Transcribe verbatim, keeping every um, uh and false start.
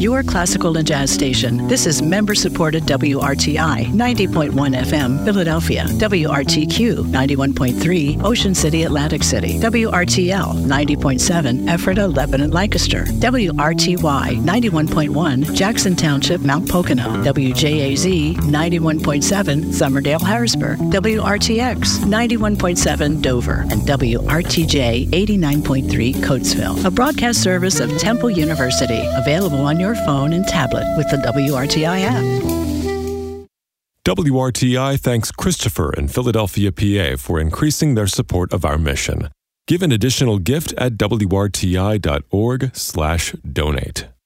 your classical and jazz station. This is member-supported W R T I ninety point one F M, Philadelphia. W R T Q ninety-one point three, Ocean City, Atlantic City. W R T L ninety point seven, Ephrata, Lebanon, Lancaster. W R T Y ninety-one point one, Jackson Township, Mount Pocono. W J A Z ninety-one point seven, Summerdale, Harrisburg. W R T X ninety-one point seven, Dover. And W R T J eighty-nine point three, Coatesville. A broadcast service of Temple University. Available on your phone and tablet with the W R T I app. W R T I thanks Christopher in Philadelphia, P A for increasing their support of our mission. Give an additional gift at W R T I dot org slash donate.